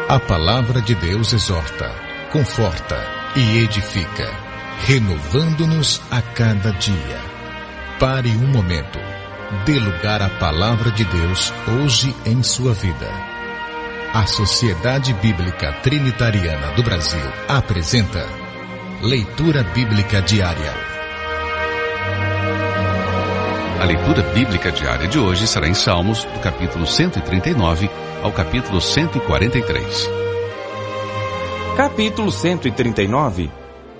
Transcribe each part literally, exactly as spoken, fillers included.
A palavra de Deus exorta, conforta e edifica, renovando-nos a cada dia. Pare um momento. Dê lugar à palavra de Deus hoje em sua vida. A Sociedade Bíblica Trinitariana do Brasil apresenta Leitura Bíblica Diária. A leitura bíblica diária de hoje será em Salmos, do capítulo cento e trinta e nove ao capítulo cento e quarenta e três. Capítulo cento e trinta e nove.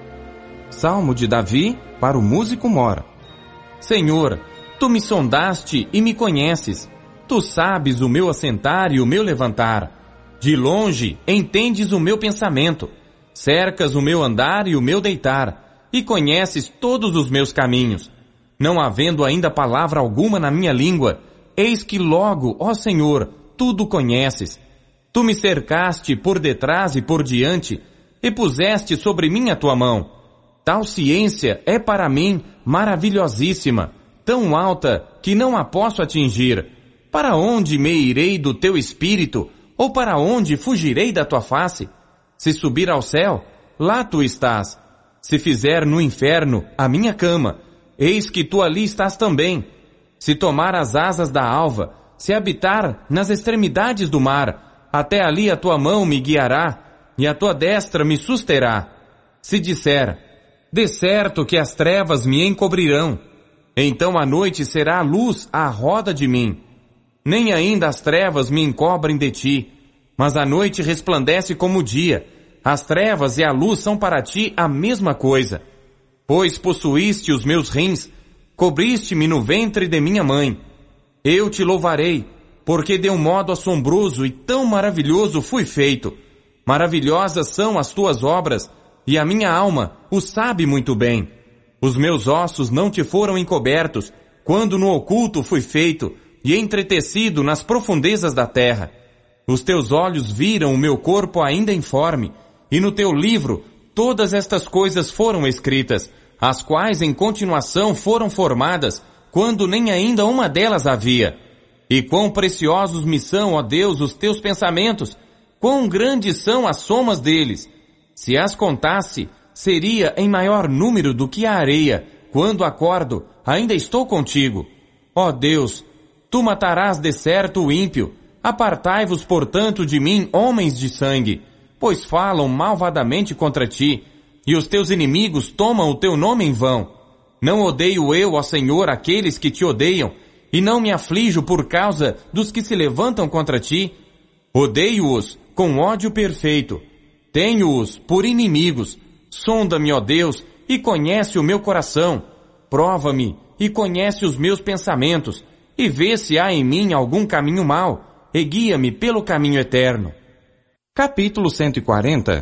Salmo de Davi para o músico mor. Senhor, Tu me sondaste e me conheces. Tu sabes o meu assentar e o meu levantar. De longe entendes o meu pensamento. Cercas o meu andar e o meu deitar. E conheces todos os meus caminhos. Não havendo ainda palavra alguma na minha língua, eis que logo, ó Senhor, tudo conheces. Tu me cercaste por detrás e por diante, e puseste sobre mim a tua mão. Tal ciência é para mim maravilhosíssima, tão alta que não a posso atingir. Para onde me irei do teu espírito, ou para onde fugirei da tua face? Se subir ao céu, lá tu estás. Se fizer no inferno a minha cama, eis que tu ali estás também. Se tomar as asas da alva, se habitar nas extremidades do mar, até ali a tua mão me guiará, e a tua destra me susterá. Se disser, de certo que as trevas me encobrirão, então a noite será a luz à roda de mim. Nem ainda as trevas me encobrem de ti, mas a noite resplandece como o dia. As trevas e a luz são para ti a mesma coisa. Pois possuíste os meus rins, cobriste-me no ventre de minha mãe. Eu te louvarei, porque de um modo assombroso e tão maravilhoso fui feito. Maravilhosas são as tuas obras, e a minha alma o sabe muito bem. Os meus ossos não te foram encobertos, quando no oculto fui feito, e entretecido nas profundezas da terra. Os teus olhos viram o meu corpo ainda informe, e no teu livro todas estas coisas foram escritas, as quais em continuação foram formadas, quando nem ainda uma delas havia. E quão preciosos me são, ó Deus, os teus pensamentos, quão grandes são as somas deles. Se as contasse, seria em maior número do que a areia. Quando acordo, ainda estou contigo. Ó Deus, tu matarás de certo o ímpio. Apartai-vos, portanto, de mim, homens de sangue, pois falam malvadamente contra ti, e os teus inimigos tomam o teu nome em vão. Não odeio eu, ó Senhor, aqueles que te odeiam, e não me aflijo por causa dos que se levantam contra ti. Odeio-os com ódio perfeito. Tenho-os por inimigos. Sonda-me, ó Deus, e conhece o meu coração. Prova-me e conhece os meus pensamentos, e vê se há em mim algum caminho mau, e guia-me pelo caminho eterno. Capítulo cento e quarenta.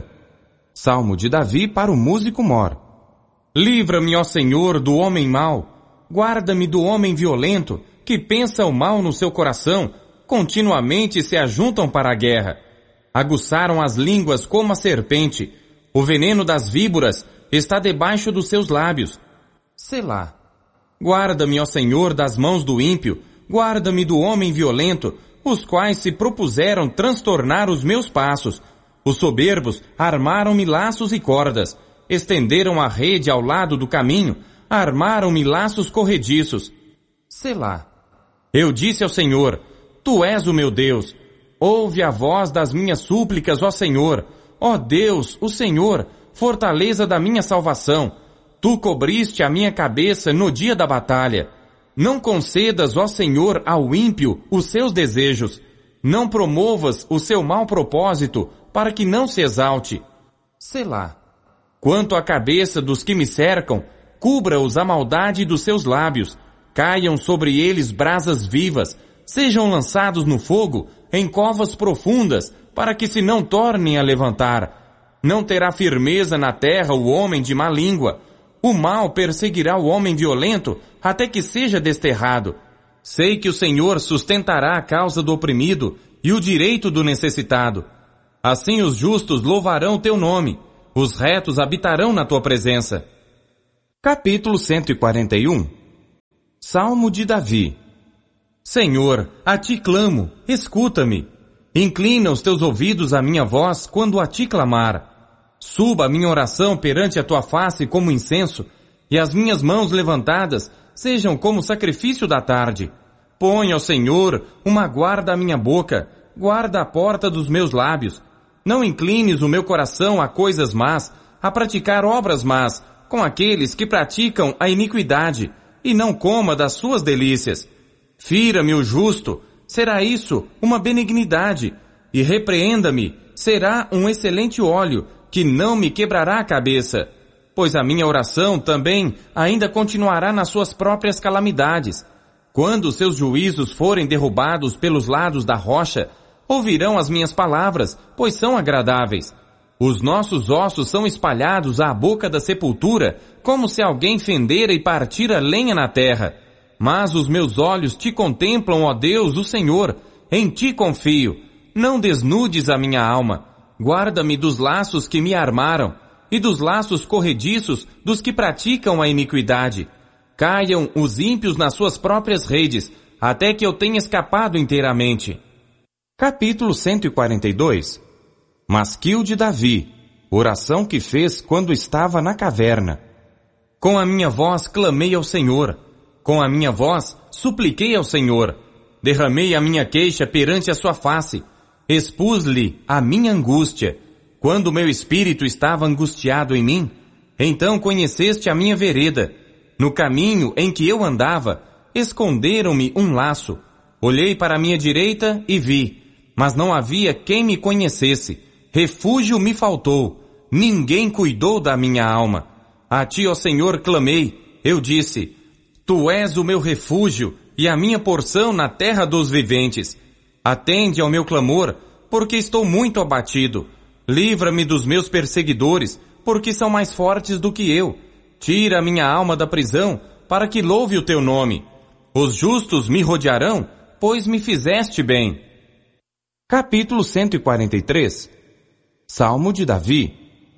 Salmo de Davi para o músico mor. Livra-me, ó Senhor, do homem mau. Guarda-me do homem violento, que pensa o mal no seu coração, continuamente se ajuntam para a guerra. Aguçaram as línguas como a serpente. O veneno das víboras está debaixo dos seus lábios. Selá. Guarda-me, ó Senhor, das mãos do ímpio. Guarda-me do homem violento, os quais se propuseram transtornar os meus passos. Os soberbos armaram-me laços e cordas, estenderam a rede ao lado do caminho, armaram-me laços corrediços. Selá. Eu disse ao Senhor, Tu és o meu Deus. Ouve a voz das minhas súplicas, ó Senhor. Ó Deus, o Senhor, fortaleza da minha salvação. Tu cobriste a minha cabeça no dia da batalha. Não concedas, ó Senhor, ao ímpio os seus desejos. Não promovas o seu mau propósito, para que não se exalte. Selá. Quanto à cabeça dos que me cercam, cubra-os a maldade dos seus lábios. Caiam sobre eles brasas vivas, sejam lançados no fogo, em covas profundas, para que se não tornem a levantar. Não terá firmeza na terra o homem de má língua. O mal perseguirá o homem violento, até que seja desterrado. Sei que o Senhor sustentará a causa do oprimido e o direito do necessitado. Assim os justos louvarão teu nome, os retos habitarão na tua presença. Capítulo cento e quarenta e um. Salmo de Davi. Senhor, a ti clamo, escuta-me. Inclina os teus ouvidos à minha voz quando a ti clamar. Suba a minha oração perante a tua face como incenso, e as minhas mãos levantadas sejam como sacrifício da tarde. Põe, ó Senhor, uma guarda à minha boca, guarda a porta dos meus lábios. Não inclines o meu coração a coisas más, a praticar obras más, com aqueles que praticam a iniquidade, e não coma das suas delícias. Fira-me o justo, será isso uma benignidade, e repreenda-me, será um excelente óleo, que não me quebrará a cabeça. Pois a minha oração também ainda continuará nas suas próprias calamidades. Quando seus juízos forem derrubados pelos lados da rocha, ouvirão as minhas palavras, pois são agradáveis. Os nossos ossos são espalhados à boca da sepultura, como se alguém fendera e partira lenha na terra. Mas os meus olhos te contemplam, ó Deus, o Senhor. Em ti confio. Não desnudes a minha alma. Guarda-me dos laços que me armaram, e dos laços corrediços dos que praticam a iniquidade. Caiam os ímpios nas suas próprias redes, até que eu tenha escapado inteiramente. Capítulo cento e quarenta e dois. Masquil de Davi, oração que fez quando estava na caverna. Com a minha voz clamei ao Senhor, com a minha voz supliquei ao Senhor, derramei a minha queixa perante a sua face, expus-lhe a minha angústia. Quando meu espírito estava angustiado em mim, então conheceste a minha vereda. No caminho em que eu andava, esconderam-me um laço. Olhei para a minha direita e vi, mas não havia quem me conhecesse. Refúgio me faltou. Ninguém cuidou da minha alma. A ti, ó Senhor, clamei. Eu disse, tu és o meu refúgio e a minha porção na terra dos viventes. Atende ao meu clamor, porque estou muito abatido. Livra-me dos meus perseguidores, porque são mais fortes do que eu. Tira a minha alma da prisão, para que louve o teu nome. Os justos me rodearão, pois me fizeste bem. Capítulo cento e quarenta e três. Salmo de Davi.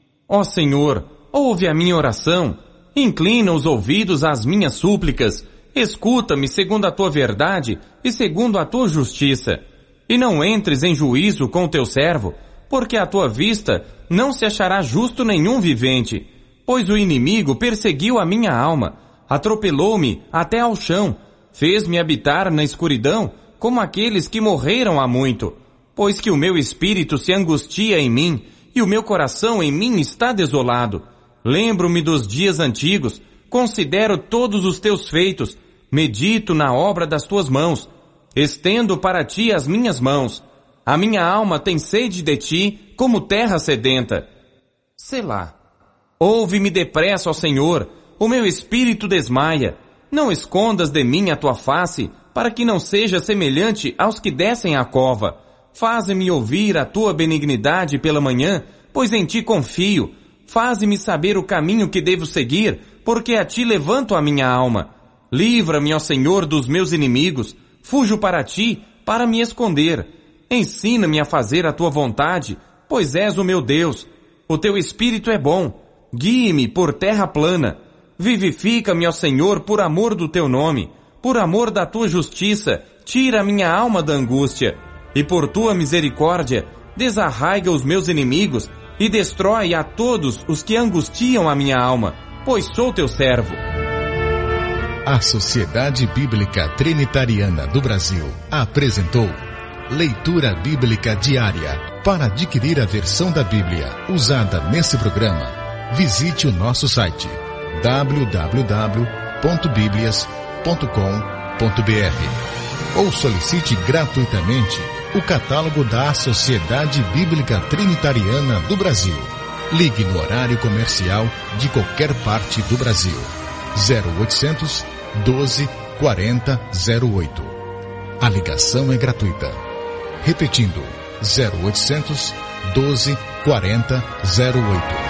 Ó Senhor, ouve a minha oração, inclina os ouvidos às minhas súplicas, escuta-me segundo a tua verdade e segundo a tua justiça. E não entres em juízo com o teu servo, porque à tua vista não se achará justo nenhum vivente. Pois o inimigo perseguiu a minha alma, atropelou-me até ao chão, fez-me habitar na escuridão, como aqueles que morreram há muito. Pois que o meu espírito se angustia em mim, e o meu coração em mim está desolado. Lembro-me dos dias antigos, considero todos os teus feitos, medito na obra das tuas mãos, estendo para ti as minhas mãos. A minha alma tem sede de ti, como terra sedenta. Selá. Ouve-me depressa, ó Senhor, o meu espírito desmaia. Não escondas de mim a tua face, para que não seja semelhante aos que descem à cova. Faze-me ouvir a tua benignidade pela manhã, pois em ti confio. Faze-me saber o caminho que devo seguir, porque a ti levanto a minha alma. Livra-me, ó Senhor, dos meus inimigos. Fujo para ti, para me esconder. Ensina-me a fazer a tua vontade, pois és o meu Deus. O teu espírito é bom. Guie-me por terra plana. Vivifica-me, ó Senhor, por amor do teu nome. Por amor da tua justiça, tira a minha alma da angústia. E por tua misericórdia, desarraiga os meus inimigos e destrói a todos os que angustiam a minha alma, pois sou teu servo. A Sociedade Bíblica Trinitariana do Brasil apresentou Leitura Bíblica Diária. Para adquirir a versão da Bíblia usada nesse programa, visite o nosso site w w w ponto biblias ponto com ponto b r ou solicite gratuitamente o catálogo da Sociedade Bíblica Trinitariana do Brasil. Ligue no horário comercial de qualquer parte do Brasil. zero oitocentos, doze, quarenta, zero oito. A ligação é gratuita. Repetindo, zero oitocentos, doze, quarenta, zero oito.